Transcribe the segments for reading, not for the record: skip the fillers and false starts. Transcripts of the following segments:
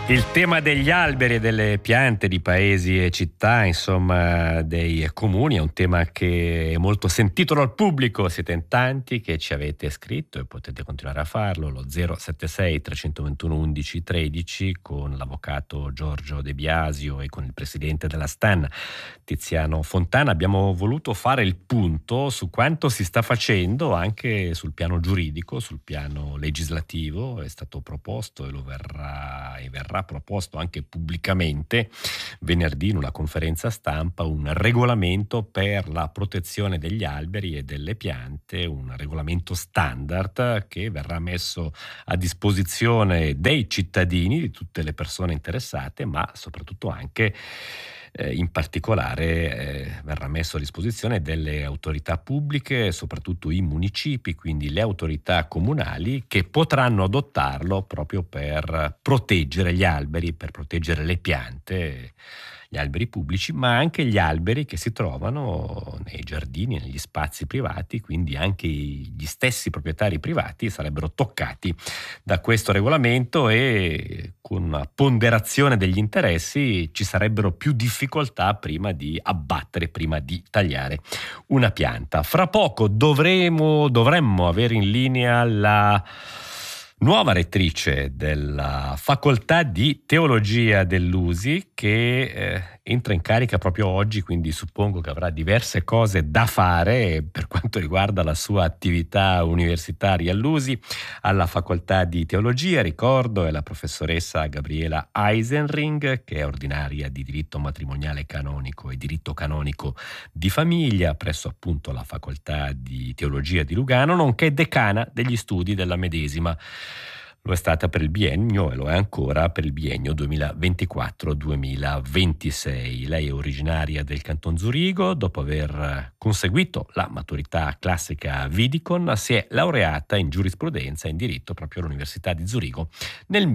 Il tema degli alberi e delle piante di paesi e città, insomma dei comuni, è un tema che è molto sentito dal pubblico. Siete in tanti che ci avete scritto e potete continuare a farlo, lo 076 321 11 13 con l'avvocato Giorgio De Biasio e con il presidente della STAN Tiziano Fontana. Abbiamo voluto fare il punto su quanto si sta facendo anche sul piano giuridico, sul piano legislativo. È stato proposto e verrà proposto anche pubblicamente venerdì in una conferenza stampa un regolamento per la protezione degli alberi e delle piante, un regolamento standard che verrà messo a disposizione dei cittadini, di tutte le persone interessate, ma soprattutto anche in particolare verrà messo a disposizione delle autorità pubbliche, soprattutto i municipi, quindi le autorità comunali, che potranno adottarlo proprio per proteggere gli alberi, per proteggere le piante, gli alberi pubblici, ma anche gli alberi che si trovano nei giardini, negli spazi privati, quindi anche gli stessi proprietari privati sarebbero toccati da questo regolamento e con una ponderazione degli interessi ci sarebbero più difficoltà prima di abbattere, prima di tagliare una pianta. Fra poco dovremmo avere in linea la nuova rettrice della facoltà di teologia dell'USI che entra in carica proprio oggi, quindi suppongo che avrà diverse cose da fare per quanto riguarda la sua attività universitaria all'USI. Alla facoltà di teologia, ricordo, è la professoressa Gabriela Eisenring, che è ordinaria di diritto matrimoniale canonico e diritto canonico di famiglia presso appunto la facoltà di teologia di Lugano, nonché decana degli studi della medesima. Lo è stata per il biennio e lo è ancora per il biennio 2024-2026. Lei è originaria del Canton Zurigo. Dopo aver conseguito la maturità classica Vidicon, si è laureata in giurisprudenza e in diritto proprio all'Università di Zurigo nel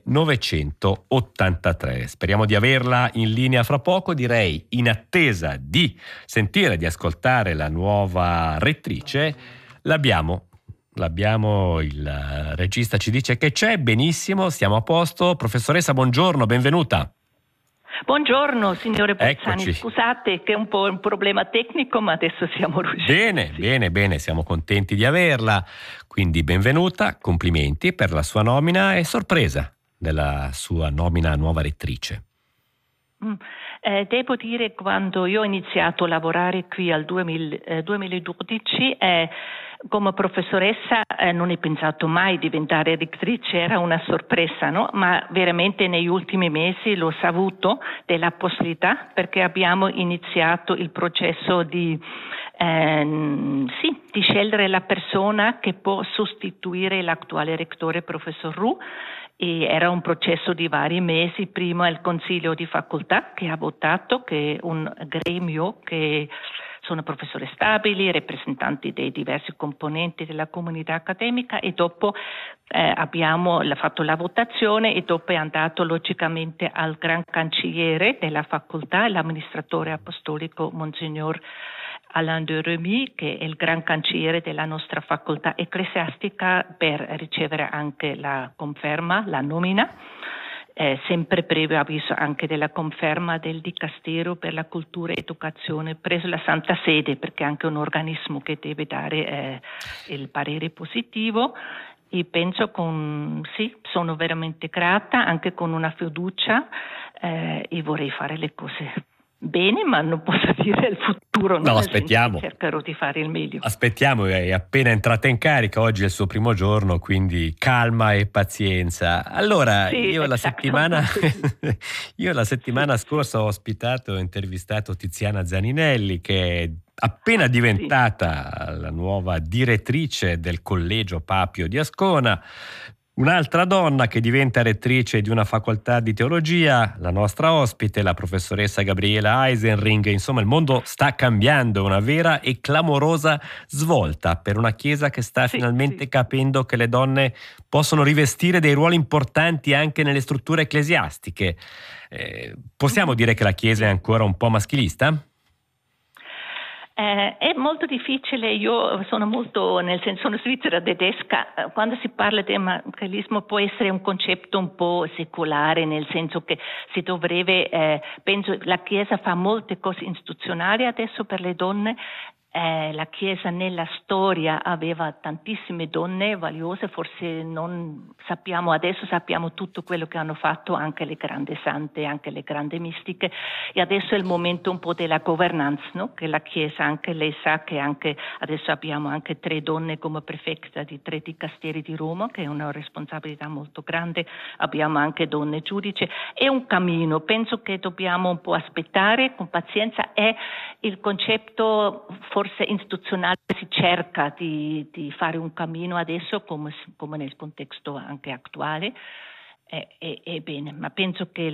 1983. Speriamo di averla in linea fra poco. Direi, in attesa di sentire, di ascoltare la nuova rettrice, l'abbiamo, il regista ci dice che c'è, benissimo, stiamo a posto. Professoressa, buongiorno, benvenuta. Buongiorno signore Bolzani, Eccoci. Scusate che è un po' un problema tecnico, ma adesso siamo riusciti. Bene, siamo contenti di averla, quindi benvenuta, complimenti per la sua nomina e sorpresa della sua nomina a nuova rettrice. Devo dire, quando io ho iniziato a lavorare qui al 2012 come professoressa non ho pensato mai di diventare rettrice, era una sorpresa, no? Ma veramente negli ultimi mesi l'ho saputo della possibilità, perché abbiamo iniziato il processo di scegliere la persona che può sostituire l'attuale rettore professor Roux. E era un processo di vari mesi. Prima il consiglio di facoltà che ha votato, che è un gremio che sono professori stabili, rappresentanti dei diversi componenti della comunità accademica, e dopo abbiamo fatto la votazione e dopo è andato logicamente al gran cancelliere della facoltà, l'amministratore apostolico Monsignor Alain de Remy, che è il gran cancelliere della nostra facoltà ecclesiastica, per ricevere anche la conferma, la nomina, sempre previo avviso anche della conferma del Dicastero per la cultura e educazione presso la Santa Sede, perché è anche un organismo che deve dare il parere positivo. E penso sono veramente grata, anche con una fiducia, e vorrei fare le cose bene, ma non posso dire il futuro. No, aspettiamo. Cercherò di fare il meglio. Aspettiamo, è appena entrata in carica, oggi è il suo primo giorno, quindi calma e pazienza. Allora, io la settimana scorsa ho ospitato e intervistato Tiziana Zaninelli, che è appena diventata la nuova direttrice del Collegio Papio di Ascona. Un'altra donna che diventa rettrice di una facoltà di teologia, la nostra ospite, la professoressa Gabriela Eisenring. Insomma, il mondo sta cambiando, una vera e clamorosa svolta per una Chiesa che sta finalmente capendo che le donne possono rivestire dei ruoli importanti anche nelle strutture ecclesiastiche. Possiamo dire che la Chiesa è ancora un po' maschilista? È molto difficile, io sono molto, nel senso, sono svizzera tedesca, quando si parla di evangelismo può essere un concetto un po' secolare, nel senso che si dovrebbe, penso la Chiesa fa molte cose istituzionali adesso per le donne. La Chiesa nella storia aveva tantissime donne valiose, forse non sappiamo, adesso sappiamo tutto quello che hanno fatto anche le grandi sante, anche le grandi mistiche, e adesso è il momento un po' della governance, no? Che la Chiesa, anche lei sa che anche adesso abbiamo anche 3 donne come prefetta di 3 dicasteri di Roma, che è una responsabilità molto grande, abbiamo anche donne giudici, è un cammino, penso che dobbiamo un po' aspettare con pazienza, è il concetto forse istituzionale, si cerca di fare un cammino adesso come nel contesto anche attuale. È bene, ma penso che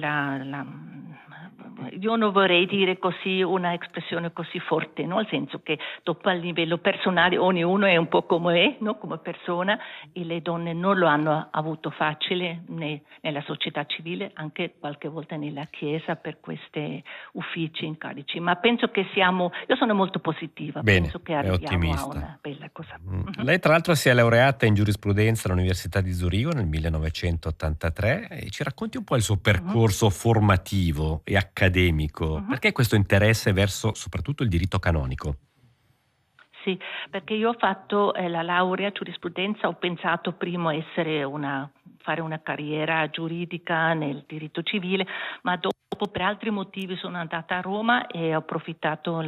io non vorrei dire così una espressione così forte, no? Nel senso che dopo a livello personale ognuno è un po' come è, no? Come persona, e le donne non lo hanno avuto facile nella società civile, anche qualche volta nella Chiesa per questi uffici incarici, ma penso che io sono molto positiva, Bene, penso che è arriviamo a ottimista. una bella cosa. Lei tra l'altro si è laureata in giurisprudenza all'Università di Zurigo nel 1983 e ci racconti un po' il suo percorso formativo e accademico. Perché questo interesse verso soprattutto il diritto canonico? Sì, perché io ho fatto la laurea in giurisprudenza, ho pensato prima fare una carriera giuridica nel diritto civile, ma dopo per altri motivi sono andata a Roma e ho approfittato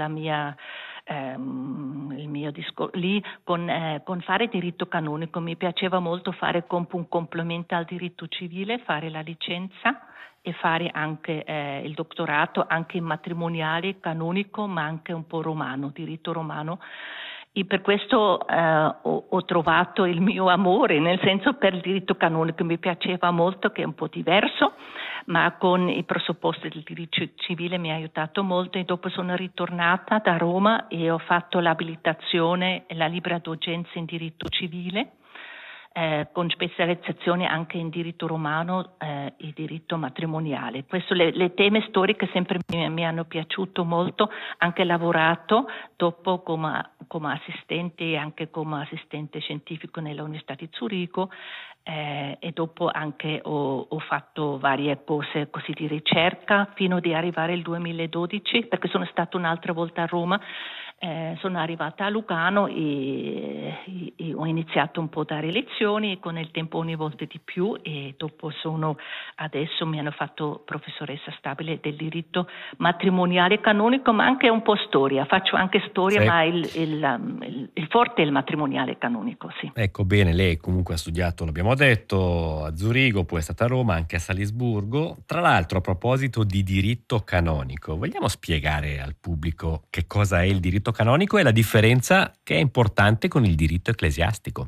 il mio discorso lì con fare diritto canonico. Mi piaceva molto fare un complemento al diritto civile, fare la licenza e fare anche il dottorato anche in matrimoniale canonico, ma anche un po' romano, diritto romano. E per questo ho trovato il mio amore, nel senso per il diritto canonico mi piaceva molto, che è un po' diverso, ma con i presupposti del diritto civile mi ha aiutato molto, e dopo sono ritornata da Roma e ho fatto l'abilitazione e la libera docenza in diritto civile, con specializzazione anche in diritto romano e diritto matrimoniale. Questo le temi storiche sempre mi hanno piaciuto molto, anche lavorato dopo come assistente e anche come assistente scientifico nell'Università di Zurigo, e dopo anche ho fatto varie cose così di ricerca fino ad arrivare al 2012, perché sono stata un'altra volta a Roma. Sono arrivata a Lugano e ho iniziato un po' a dare lezioni, con il tempo ogni volta di più, e dopo adesso mi hanno fatto professoressa stabile del diritto matrimoniale canonico, ma anche un po' storia. Faccio anche storia, sì. Ma il forte è il matrimoniale canonico, sì. Ecco, bene, lei comunque ha studiato, l'abbiamo detto, a Zurigo, poi è stata a Roma, anche a Salisburgo. Tra l'altro, a proposito di diritto canonico, vogliamo spiegare al pubblico che cosa è il diritto canonico e la differenza che è importante con il diritto ecclesiastico?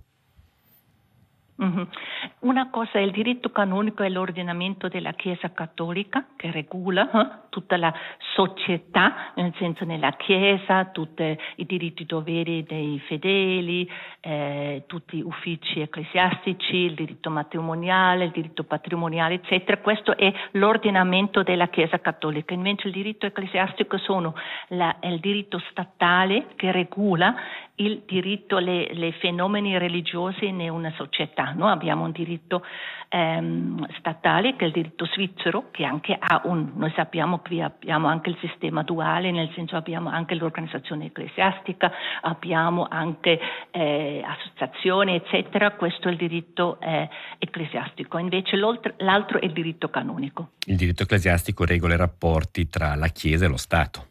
Mm-hmm. Una cosa è il diritto canonico, è l'ordinamento della Chiesa cattolica che regola tutta la società, nel senso nella Chiesa, tutti i diritti e doveri dei fedeli, tutti gli uffici ecclesiastici, il diritto matrimoniale, il diritto patrimoniale, eccetera. Questo è l'ordinamento della Chiesa cattolica. Invece il diritto ecclesiastico è il diritto statale che regola il diritto, le fenomeni religiosi in una società. Noi abbiamo un diritto statale, che è il diritto svizzero, che anche noi sappiamo che abbiamo anche il sistema duale, nel senso abbiamo anche l'organizzazione ecclesiastica, abbiamo anche associazioni, eccetera. Questo è il diritto ecclesiastico. Invece l'altro è il diritto canonico. Il diritto ecclesiastico regola i rapporti tra la Chiesa e lo Stato.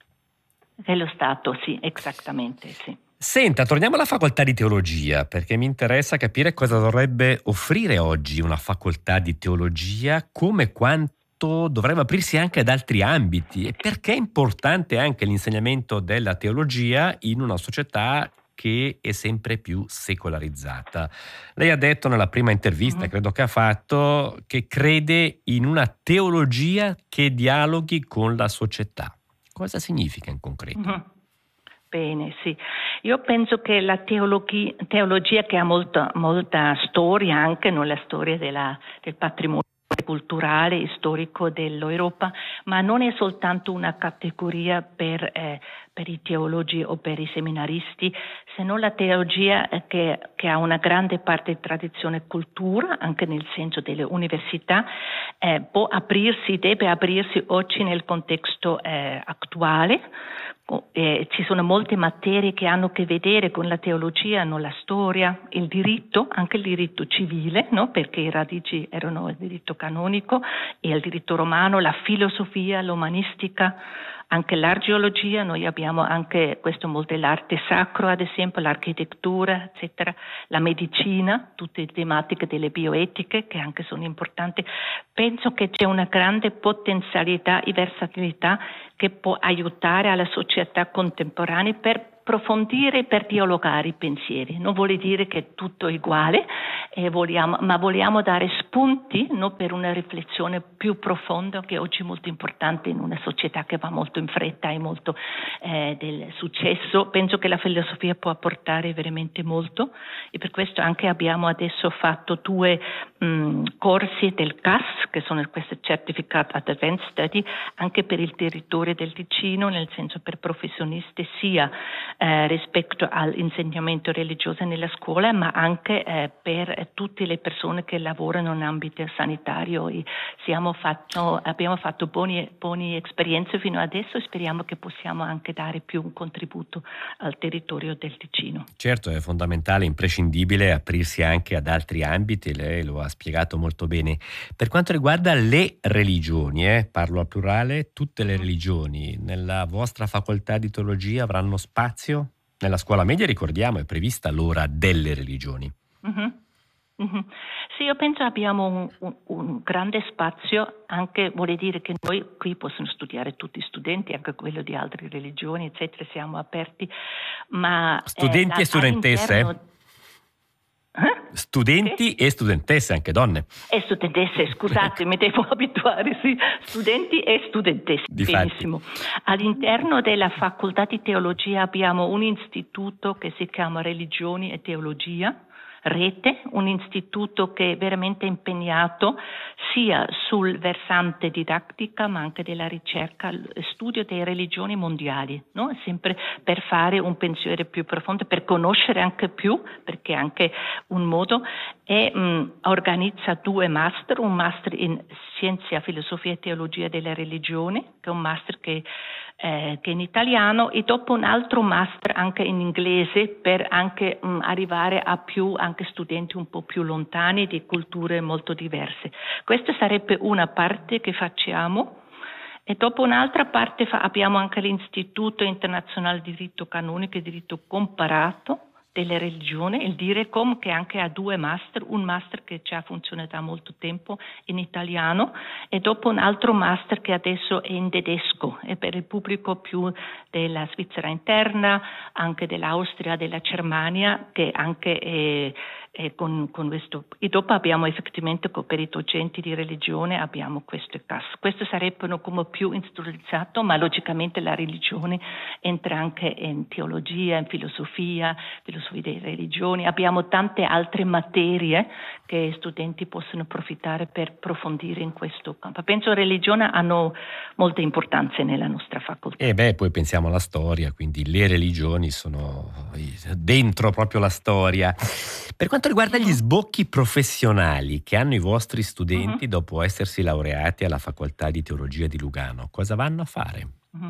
E lo Stato, sì, esattamente, sì. Senta, torniamo alla facoltà di teologia, perché mi interessa capire cosa dovrebbe offrire oggi una facoltà di teologia, come e quanto dovrebbe aprirsi anche ad altri ambiti, e perché è importante anche l'insegnamento della teologia in una società che è sempre più secolarizzata. Lei ha detto nella prima intervista, credo che ha fatto, che crede in una teologia che dialoghi con la società. Cosa significa in concreto? Bene, sì. Io penso che la teologia che ha molta storia, anche non la storia del patrimonio culturale e storico dell'Europa, ma non è soltanto una categoria per i teologi o per i seminaristi, se non la teologia che ha una grande parte di tradizione e cultura, anche nel senso delle università, deve aprirsi oggi nel contesto attuale. Ci sono molte materie che hanno a che vedere con la teologia, non la storia, il diritto, anche il diritto civile, no? Perché i radici erano il diritto canonico e il diritto romano, la filosofia, l'umanistica, anche l'archeologia. Noi abbiamo anche questo molto l'arte sacra, ad esempio, l'architettura, eccetera, la medicina, tutte le tematiche delle bioetiche che anche sono importanti. Penso che c'è una grande potenzialità e versatilità che può aiutare alla società contemporanea per approfondire, per dialogare i pensieri. Non vuol dire che è tutto uguale, ma vogliamo dare spunti, no, per una riflessione più profonda, che oggi è molto importante in una società che va molto in fretta e molto del successo. Penso che la filosofia può apportare veramente molto, e per questo anche abbiamo adesso fatto 2 corsi del CAS, che sono questo Certificate Advanced Study, anche per il territorio del Ticino, nel senso per professionisti, sia rispetto all'insegnamento religioso nella scuola, ma anche per tutte le persone che lavorano in ambito sanitario. E abbiamo fatto buone esperienze fino adesso, e speriamo che possiamo anche dare più un contributo al territorio del Ticino. Certo, è fondamentale, imprescindibile aprirsi anche ad altri ambiti, lei lo ha spiegato molto bene. Per quanto riguarda le religioni, parlo al plurale, tutte le religioni nella vostra facoltà di teologia avranno spazio? Nella scuola media, ricordiamo, è prevista l'ora delle religioni. Sì, io penso abbiamo un grande spazio, anche vuol dire che noi qui possono studiare tutti gli studenti, anche quello di altre religioni, eccetera, siamo aperti, ma studenti e studentesse? Studenti e studentesse, anche donne. E studentesse, scusate, mi devo abituare, sì, studenti e studentesse, benissimo. All'interno della facoltà di teologia abbiamo un istituto che si chiama Religioni e Teologia, Rete, un istituto che è veramente impegnato sia sul versante didattica ma anche della ricerca, studio delle religioni mondiali, no? Sempre per fare un pensiero più profondo, per conoscere anche più, perché è anche un modo, e organizza 2 master, un master in Scienza, Filosofia e Teologia delle Religioni, che è un master che in italiano, e dopo un altro master anche in inglese per anche arrivare a più anche studenti un po' più lontani di culture molto diverse. Questa sarebbe una parte che facciamo, e dopo un'altra parte abbiamo anche l'Istituto Internazionale di Diritto Canonico e Diritto Comparato delle religioni, il DIRECOM, che anche ha 2 master, un master che già funziona da molto tempo in italiano, e dopo un altro master che adesso è in tedesco, è per il pubblico più della Svizzera interna, anche dell'Austria, della Germania, che anche è con questo. E dopo abbiamo effettivamente per i docenti di religione abbiamo questo caso. Queste sarebbero come più instituzionalizzato, ma logicamente la religione entra anche in teologia, in filosofia delle religioni. Abbiamo tante altre materie che studenti possono approfittare per approfondire in questo campo. Penso che religione hanno molta importanza nella nostra facoltà. E poi pensiamo alla storia, quindi le religioni sono dentro proprio la storia. Per quanto riguarda gli sbocchi professionali che hanno i vostri studenti dopo essersi laureati alla facoltà di teologia di Lugano, cosa vanno a fare?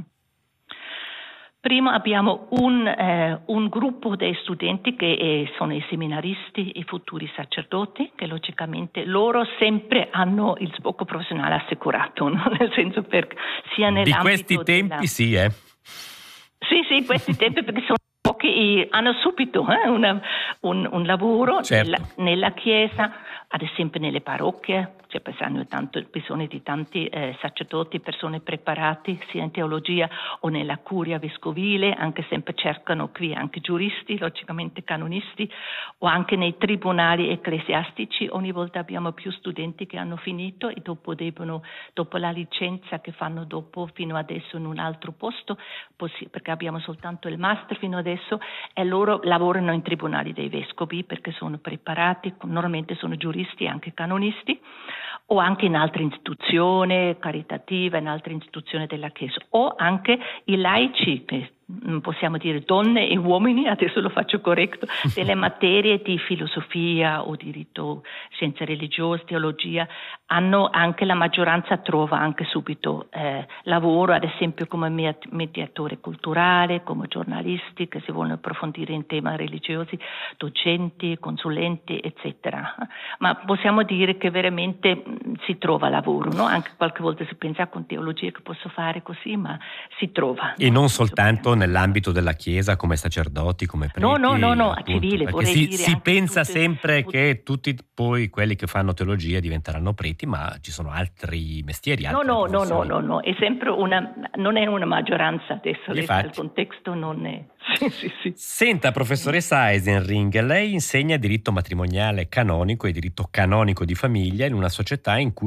Prima abbiamo un gruppo di studenti che sono i seminaristi e i futuri sacerdoti, che logicamente loro sempre hanno il sbocco professionale assicurato, no? Nel senso sia nell'ambito di questi tempi sì, Sì, questi tempi, perché sono pochi, hanno subito un lavoro, certo, nella chiesa, ad esempio nelle parrocchie. Hanno tanto bisogno di tanti sacerdoti, persone preparate sia in teologia o nella curia vescovile, anche sempre cercano qui anche giuristi, logicamente canonisti, o anche nei tribunali ecclesiastici. Ogni volta abbiamo più studenti che hanno finito e dopo la licenza che fanno dopo fino adesso in un altro posto, perché abbiamo soltanto il master fino adesso, e loro lavorano in tribunali dei vescovi perché sono preparati, normalmente sono giuristi e anche canonisti. o anche in altre istituzioni caritative, in altre istituzioni della Chiesa, o anche i laici, che possiamo dire donne e uomini, adesso lo faccio corretto, delle materie di filosofia o diritto, scienze religiose, teologia, hanno anche, la maggioranza trova anche subito lavoro, ad esempio come mediatore culturale, come giornalisti che si vogliono approfondire in temi religiosi, docenti, consulenti, eccetera. Ma possiamo dire che veramente si trova lavoro, no? Anche qualche volta si pensa con teologia che posso fare così, ma si trova. E non soltanto nell'ambito della Chiesa, come sacerdoti, come preti. No, a appunto, civile, vorrei dire. Si pensa sempre che tutti poi quelli che fanno teologia diventeranno preti, ma ci sono altri mestieri, altre professioni. No, è sempre non è una maggioranza adesso, il contesto non è. Sì. Senta, professoressa Eisenring, lei insegna diritto matrimoniale canonico e diritto canonico di famiglia in una società in cui